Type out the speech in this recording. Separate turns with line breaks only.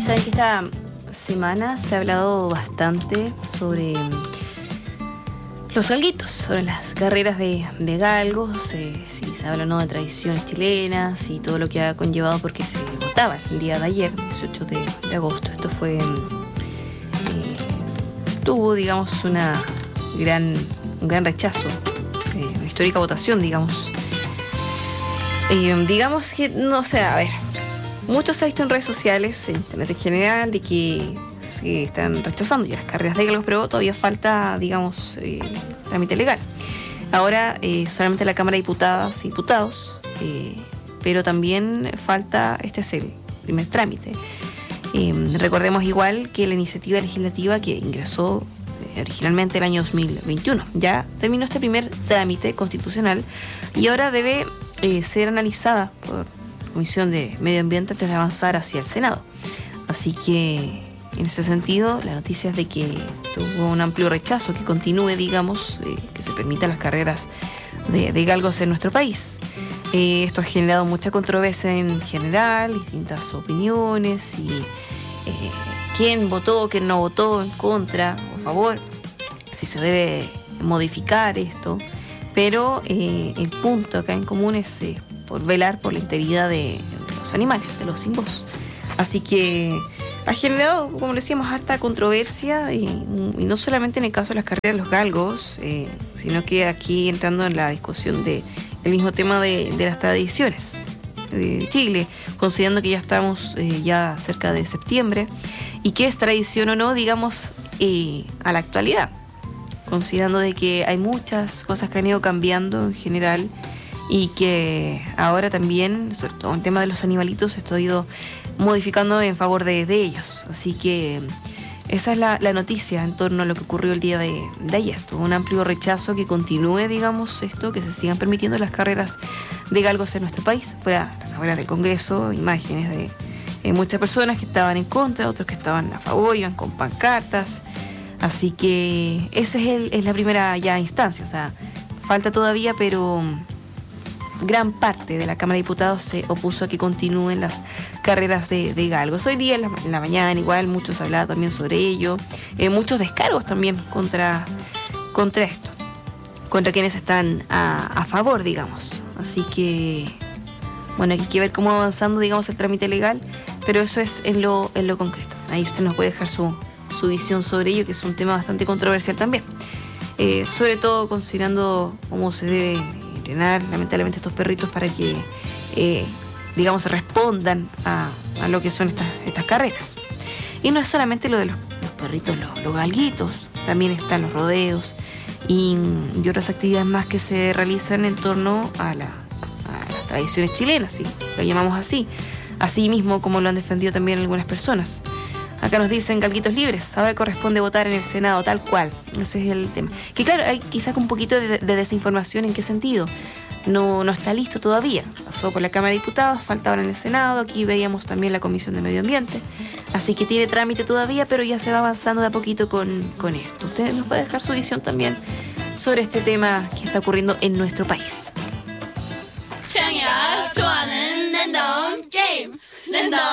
saben que esta semana se ha hablado bastante sobre los galguitos, sobre las carreras de galgos, si se habla o no de tradiciones chilenas y todo lo que ha conllevado porque se votaba el día de ayer, 18 de agosto. Esto fue tuvo, digamos, un gran rechazo, una histórica votación, digamos. Digamos que, no sé, a ver, mucho se ha visto en redes sociales, en internet en general, de que se están rechazando ya las carreras de galgos, pero todavía falta, digamos, trámite legal. Ahora solamente la Cámara de Diputadas y Diputados, pero también falta, este es el primer trámite. Recordemos igual que la iniciativa legislativa que ingresó originalmente el año 2021 ya terminó este primer trámite constitucional y ahora debe ser analizada por la Comisión de Medio Ambiente antes de avanzar hacia el Senado. Así que en ese sentido la noticia es de que tuvo un amplio rechazo que continúe, digamos, que se permitan las carreras de galgos en nuestro país. Esto ha generado mucha controversia en general, distintas opiniones y quién votó, quién no votó, en contra o a favor, si se debe modificar esto. Pero el punto acá en común es por velar por la integridad de los animales, de los sin voz. Así que ha generado, como decíamos, harta controversia y no solamente en el caso de las carreras de los galgos, sino que aquí entrando en la discusión del mismo tema de las tradiciones de Chile, considerando que ya estamos ya cerca de septiembre y que es tradición o no, digamos, a la actualidad, considerando de que hay muchas cosas que han ido cambiando en general y que ahora también, sobre todo en el tema de los animalitos, esto ha ido modificando en favor de ellos. Así que esa es la noticia en torno a lo que ocurrió el día de ayer. Tuvo un amplio rechazo que continúe, digamos, esto, que se sigan permitiendo las carreras de galgos en nuestro país. Fuera las afueras del Congreso, imágenes de muchas personas que estaban en contra, otros que estaban a favor, iban con pancartas. Así que esa es la primera ya instancia. O sea, falta todavía, pero gran parte de la Cámara de Diputados se opuso a que continúen las carreras de galgos. Hoy día en la mañana igual muchos hablaban también sobre ello, muchos descargos también contra esto, contra quienes están a favor, digamos. Así que bueno, hay que ver cómo va avanzando, digamos, el trámite legal, pero eso es en lo concreto. Ahí usted nos puede dejar su visión sobre ello, que es un tema bastante controversial también, sobre todo considerando cómo se debe entrenar lamentablemente estos perritos para que digamos se respondan a lo que son estas carreras. Y no es solamente lo de los perritos, los galguitos, también están los rodeos y otras actividades más que se realizan en torno a las tradiciones chilenas, ¿sí? Lo llamamos así mismo como lo han defendido también algunas personas. Acá nos dicen galguitos libres, ahora corresponde votar en el Senado, tal cual. Ese es el tema. Que claro, hay quizás un poquito de desinformación. ¿En qué sentido? No está listo todavía. Pasó por la Cámara de Diputados, falta ahora en el Senado. Aquí veíamos también la Comisión de Medio Ambiente. Así que tiene trámite todavía, pero ya se va avanzando de a poquito con esto. Usted nos puede dejar su visión también sobre este tema que está ocurriendo en nuestro país.